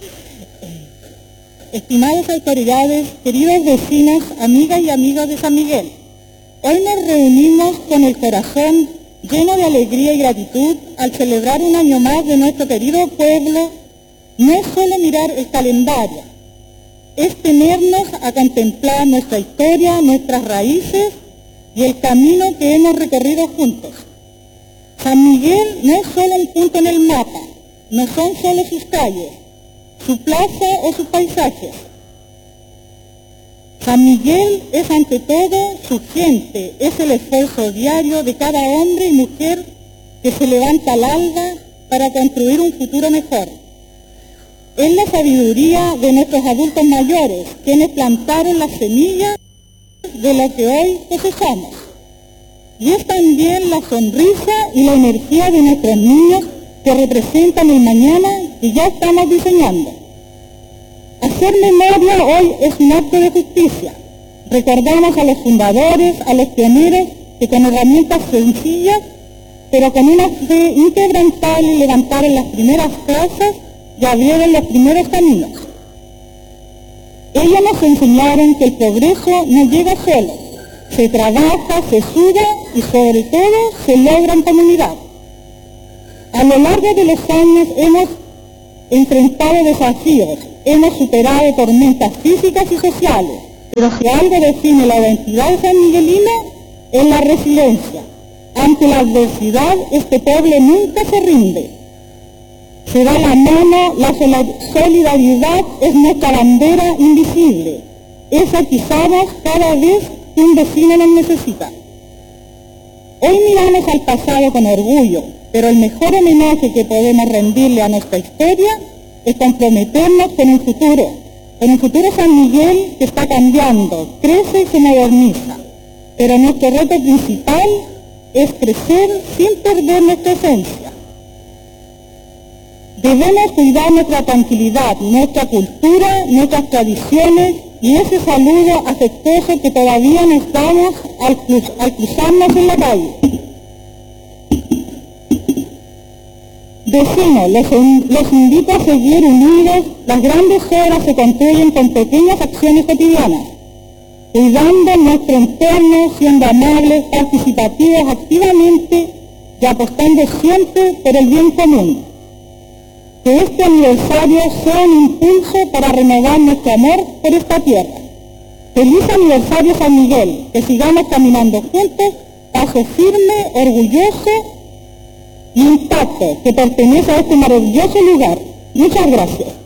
Estimadas autoridades, queridos vecinos, amigas y amigos de San Miguel, hoy nos reunimos con el corazón lleno de alegría y gratitud al celebrar un año más de nuestro querido pueblo. No es solo mirar el calendario, es tenernos a contemplar nuestra historia, nuestras raíces y el camino que hemos recorrido juntos. San Miguel no es solo un punto en el mapa, no son solo sus calles, su plaza o sus paisajes. San Miguel es ante todo su gente, es el esfuerzo diario de cada hombre y mujer que se levanta al alba para construir un futuro mejor. Es la sabiduría de nuestros adultos mayores, quienes plantaron las semillas de lo que hoy cosechamos. Y es también la sonrisa y la energía de nuestros niños que representan el mañana que ya estamos diseñando. Hacer memoria hoy es un acto de justicia. Recordamos a los fundadores, a los pioneros que con herramientas sencillas, pero con una fe inquebrantable levantaron las primeras casas y abrieron los primeros caminos. Ellos nos enseñaron que el progreso no llega solo, se trabaja, se suda y sobre todo se logra en comunidad. A lo largo de los años hemos enfrentado desafíos, hemos superado tormentas físicas y sociales, pero si algo define la identidad de San Miguelino es la resiliencia. Ante la adversidad, este pueblo nunca se rinde. Se da la mano, la solidaridad es nuestra bandera invisible, esa que usamos cada vez que un vecino nos necesita. Hoy miramos al pasado con orgullo, pero el mejor homenaje que podemos rendirle a nuestra historia es comprometernos con un futuro San Miguel que está cambiando, crece y se moderniza. Pero nuestro reto principal es crecer sin perder nuestra esencia. Debemos cuidar nuestra tranquilidad, nuestra cultura, nuestras tradiciones y ese saludo afectuoso que todavía nos damos al cruzarnos en la calle. Vecinos, los invito a seguir unidos. Las grandes obras se construyen con pequeñas acciones cotidianas, cuidando nuestro entorno, siendo amables, participativos activamente y apostando siempre por el bien común. Que este aniversario sea un impulso para renovar nuestro amor por esta tierra. ¡Feliz aniversario San Miguel! Que sigamos caminando juntos, paso firme, orgulloso y intacto, que pertenece a este maravilloso lugar. Muchas gracias.